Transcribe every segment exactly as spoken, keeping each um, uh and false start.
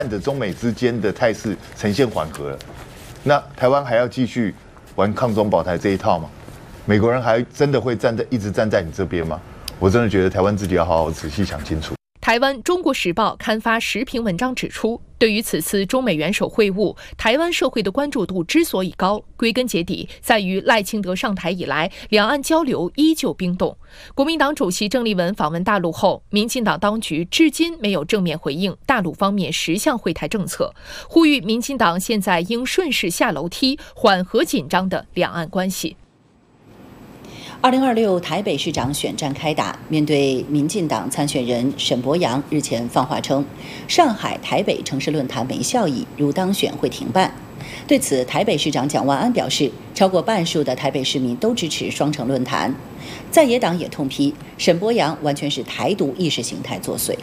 的中美之间的态势呈现缓和了，那台湾还要继续玩抗中保台这一套吗？美国人还真的会站在一直站在你这边吗？我真的觉得台湾自己要好好仔细想清楚。 台湾《中国时报》刊发十篇文章指出，对于此次中美元首会晤，台湾社会的关注度之所以高，归根结底在于赖清德上台以来，两岸交流依旧冰冻。国民党主席郑丽文访问大陆后，民进党当局至今没有正面回应大陆方面十项惠台政策，呼吁民进党现在应顺势下楼梯，缓和紧张的两岸关系。 二零二六台北市长选战开打，面对民进党参选人沈伯洋日前放话称，上海、台北城市论坛没效益，如当选会停办。对此，台北市长蒋万安表示，超过半数的台北市民都支持双城论坛。在野党也痛批沈伯洋完全是台独意识形态作祟。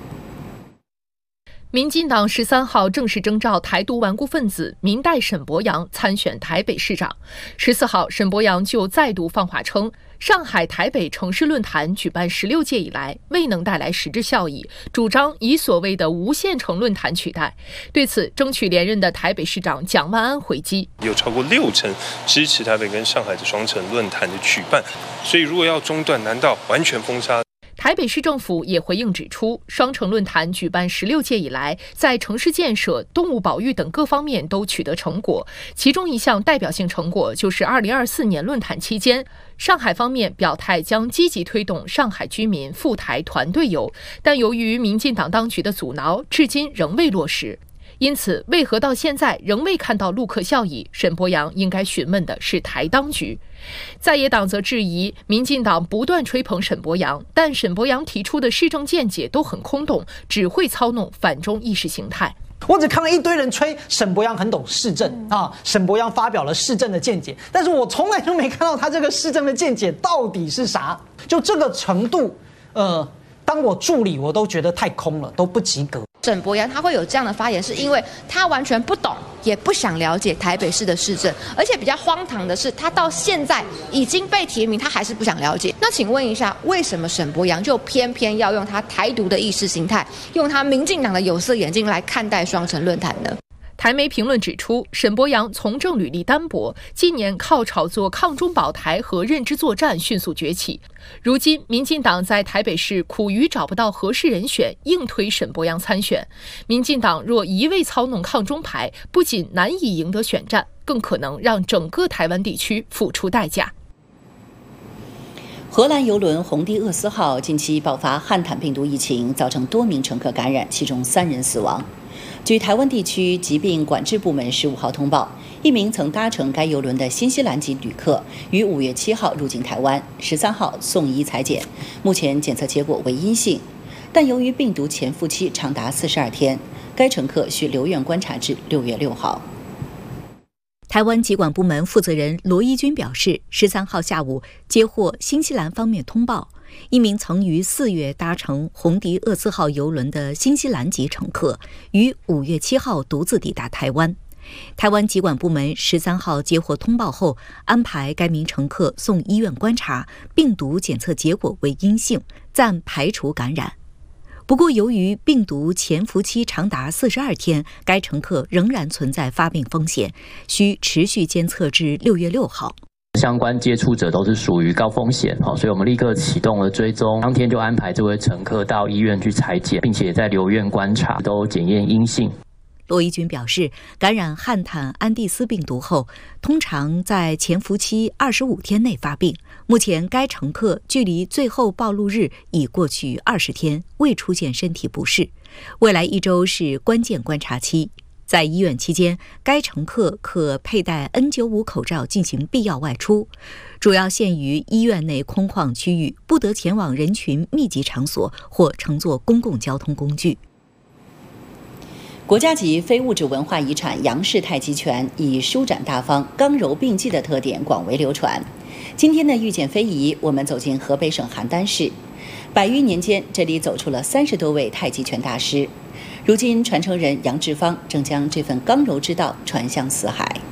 民进党十三号正式征召台独顽固分子民代沈伯洋参选台北市长。十四号，沈伯洋就再度放话称，上海、台北城市论坛举办十六届以来未能带来实质效益，主张以所谓的无限城论坛取代。对此，争取连任的台北市长蒋万安回击， 有超过六成支持台北跟上海的双城论坛的举办，所以如果要中断，难道完全封杀？ 台北市政府也回应指出，双城论坛举办十六届以来，在城市建设、动物保育等各方面都取得成果。其中一项代表性成果就是二零二四年论坛期间，上海方面表态将积极推动上海居民赴台团队游，但由于民进党当局的阻挠，至今仍未落实。因此，为何到现在仍未看到陆客效益？沈伯洋应该询问的是台当局。在野党则质疑，民进党不断吹捧沈伯洋，但沈伯洋提出的市政见解都很空洞，只会操弄反中意识形态。 我只看了一堆人吹沈伯洋很懂市政啊，沈伯洋发表了市政的见解，但是我从来就没看到他这个市政的见解到底是啥，就这个程度，呃，当我助理我都觉得太空了，都不及格。 沈伯洋他会有这样的发言，是因为他完全不懂，也不想了解台北市的市政，而且比较荒唐的是，他到现在已经被提名，他还是不想了解。那请问一下，为什么沈伯洋就偏偏要用他台独的意识形态，用他民进党的有色眼镜来看待双城论坛呢？ 台媒评论指出，沈伯洋从政履历单薄，近年靠炒作抗中保台和认知作战迅速崛起。如今，民进党在台北市苦于找不到合适人选，硬推沈伯洋参选。民进党若一味操弄抗中牌，不仅难以赢得选战，更可能让整个台湾地区付出代价。 荷兰邮轮红帝厄斯号近期爆发汉坦病毒疫情，造成多名乘客感染，其中三人死亡。据台湾地区疾病管制部门十五号通报，一名曾搭乘该邮轮的新西兰籍旅客于五月七号入境台湾，十三号送医采检，目前检测结果为阴性，但由于病毒潜伏期长达四十二天，该乘客需留院观察至六月六号。 台湾疾管部门负责人罗一军表示，十三号下午接获新西兰方面通报，一名曾于四月搭乘红迪厄斯号邮轮的新西兰籍乘客于五月七号独自抵达台湾。台湾疾管部门十三号接获通报后，安排该名乘客送医院观察，病毒检测结果为阴性，暂排除感染。不过，由于病毒潜伏期长达四十二天，该乘客仍然存在发病风险，需持续监测至六月六号。 相关接触者都是属于高风险，所以我们立刻启动了追踪，当天就安排这位乘客到医院去采检，并且在留院观察，都检验阴性。 罗一军表示，感染汉坦安地斯病毒后，通常在潜伏期二十五天内发病。目前，该乘客距离最后暴露日已过去二十天，未出现身体不适。未来一周是关键观察期。在医院期间，该乘客可佩戴 N 九十五 口罩进行必要外出，主要限于医院内空旷区域，不得前往人群密集场所或乘坐公共交通工具。 国家级非物质文化遗产杨氏太极拳以舒展大方、刚柔并济的特点广为流传。今天的遇见非遗，我们走进河北省邯郸市。百余年间，这里走出了三十多位太极拳大师。如今，传承人杨志芳正将这份刚柔之道传向四海。